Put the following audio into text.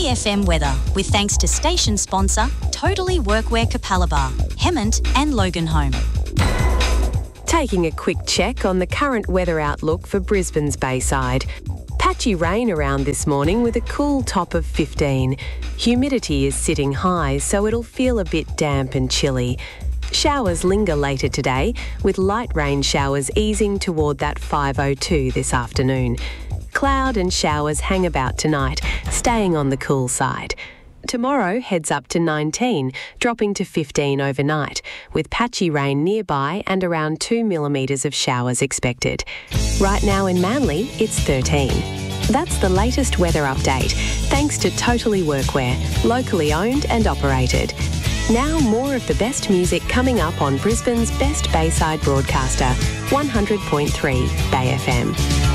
FM weather with thanks to station sponsor Totally Workwear Capalaba, Hemmant and Loganholme. Taking a quick check on the current weather outlook for Brisbane's Bayside. Patchy rain around this morning with a cool top of 15. Humidity is sitting high, so it'll feel a bit damp and chilly. Showers linger later today, with light rain showers easing toward that 5:02 this afternoon. Cloud and showers hang about tonight, staying on the cool side. Tomorrow heads up to 19, dropping to 15 overnight, with patchy rain nearby and around 2 millimetres of showers expected. Right now in Manly, it's 13. That's the latest weather update, thanks to Totally Workwear, locally owned and operated. Now more of the best music coming up on Brisbane's best Bayside broadcaster, 100.3 Bay FM.